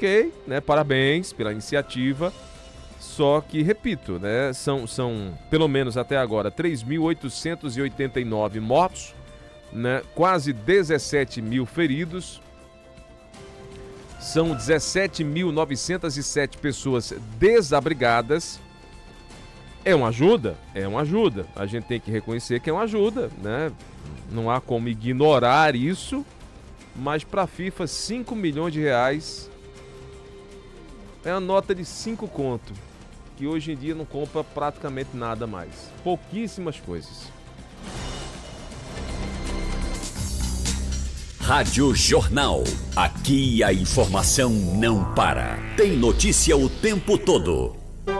ok, né? Parabéns pela iniciativa. Só que, repito, né? São pelo menos até agora 3.889 mortos, né? Quase 17 mil feridos. São 17.907 pessoas desabrigadas. É uma ajuda? É uma ajuda. A gente tem que reconhecer que é uma ajuda, né? Não há como ignorar isso. Mas para a FIFA, 5 milhões de reais é uma nota de 5 conto, que hoje em dia não compra praticamente nada mais. Pouquíssimas coisas. Rádio Jornal. Aqui a informação não para. Tem notícia o tempo todo.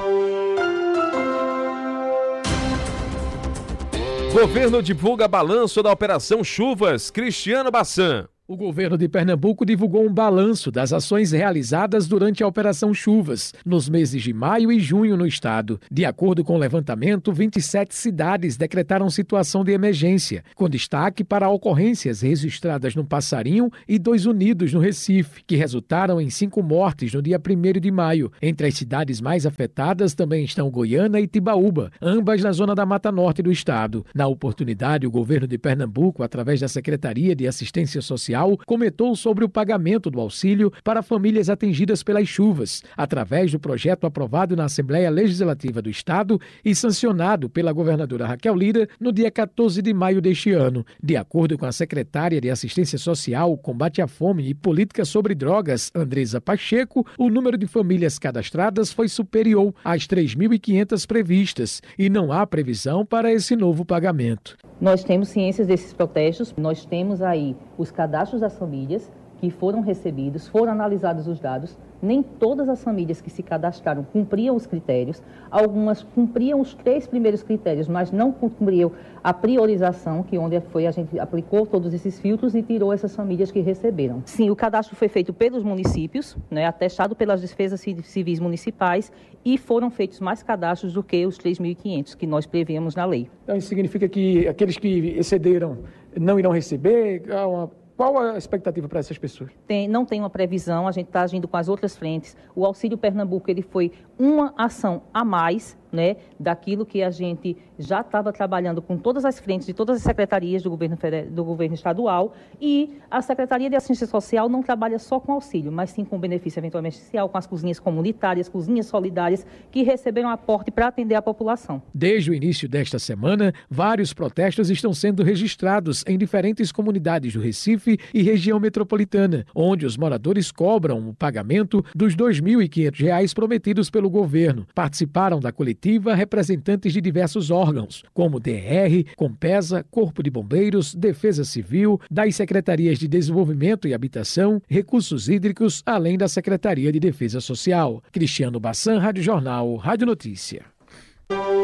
Governo divulga balanço da Operação Chuvas. Cristiano Bassan. O governo de Pernambuco divulgou um balanço das ações realizadas durante a Operação Chuvas, nos meses de maio e junho no estado. De acordo com o levantamento, 27 cidades decretaram situação de emergência, com destaque para ocorrências registradas no Passarinho e 2 Unidos, no Recife, que resultaram em 5 mortes no dia 1º de maio. Entre as cidades mais afetadas também estão Goiânia e Tibaúba, ambas na zona da Mata Norte do estado. Na oportunidade, o governo de Pernambuco, através da Secretaria de Assistência Social, comentou sobre o pagamento do auxílio para famílias atingidas pelas chuvas, através do projeto aprovado na Assembleia Legislativa do Estado e sancionado pela governadora Raquel Lira no dia 14 de maio deste ano. De acordo com a secretária de Assistência Social, Combate à Fome e Política sobre Drogas, Andresa Pacheco, o número de famílias cadastradas foi superior às 3.500 previstas e não há previsão para esse novo pagamento. Nós temos ciências desses protestos, nós temos aí os cadastros das famílias que foram recebidos, foram analisados os dados. Nem todas as famílias que se cadastraram cumpriam os critérios, algumas cumpriam os 3 primeiros critérios, mas não cumpriam a priorização, que onde foi a gente aplicou todos esses filtros e tirou essas famílias que receberam. Sim, o cadastro foi feito pelos municípios, né, atestado pelas despesas civis municipais, e foram feitos mais cadastros do que os 3.500 que nós prevíamos na lei. Então isso significa que aqueles que excederam não irão receber? Qual a expectativa para essas pessoas? Não tem uma previsão, a gente está agindo com as outras frentes. O Auxílio Pernambuco ele foi uma ação a mais, né, daquilo que a gente já estava trabalhando com todas as frentes de todas as secretarias do governo estadual, e a Secretaria de Assistência Social não trabalha só com auxílio, mas sim com benefício eventualmente social, com as cozinhas comunitárias, cozinhas solidárias, que receberam aporte para atender a população. Desde o início desta semana, vários protestos estão sendo registrados em diferentes comunidades do Recife e região metropolitana, onde os moradores cobram o pagamento dos R$ 2.500 prometidos pelo governo. Participaram da coletiva representantes de diversos órgãos, como DR, Compesa, Corpo de Bombeiros, Defesa Civil, das Secretarias de Desenvolvimento e Habitação, Recursos Hídricos, além da Secretaria de Defesa Social. Cristiano Bassan, Rádio Jornal, Rádio Notícia.